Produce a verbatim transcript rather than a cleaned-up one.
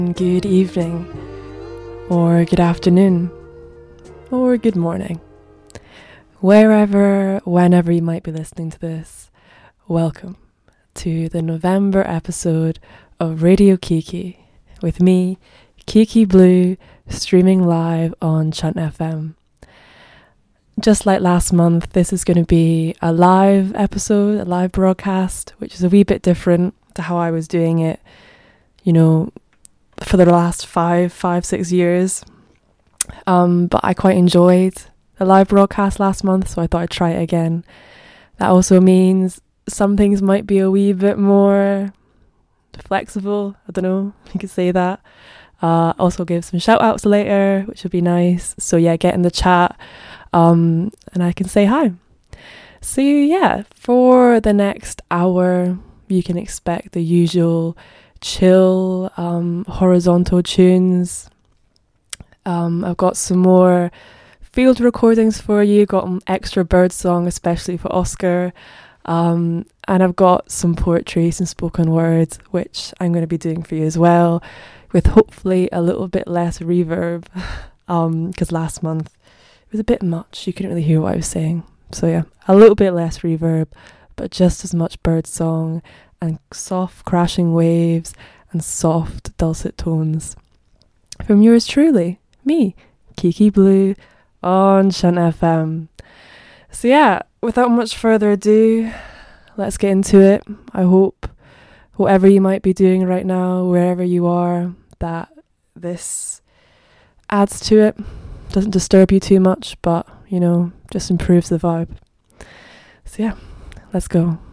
Good evening, or good afternoon, or good morning. Wherever, whenever you might be listening to this, welcome to the November episode of Radio Kiki with me, Kiki Blue, streaming live on Chunt F M. Just like last month, this is going to be a live episode, a live broadcast, which is a wee bit different to how I was doing it, you know, for the last five, five, six years. Um, but I quite enjoyed the live broadcast last month, so I thought I'd try it again. That also means some things might be a wee bit more flexible. I don't know if you could say that. Uh, also give some shout outs later, which would be nice. So yeah, get in the chat um, and I can say hi. So yeah, for the next hour, you can expect the usual chill um, horizontal tunes. Um, I've got some more field recordings for you, got an extra Birdsong especially for Oscar, um, and I've got some poetry, some spoken words, which I'm going to be doing for you as well, with hopefully a little bit less reverb, because um, last month it was a bit much, you couldn't really hear what I was saying. So yeah, a little bit less reverb, but just as much birdsong and soft crashing waves and soft dulcet tones from yours truly, me, Kiki Blue, on Chunt F M. So yeah, without much further ado, let's get into it. I hope whatever you might be doing right now, wherever you are, that this adds to it, doesn't disturb you too much, but you know, just improves the vibe. So yeah, let's go.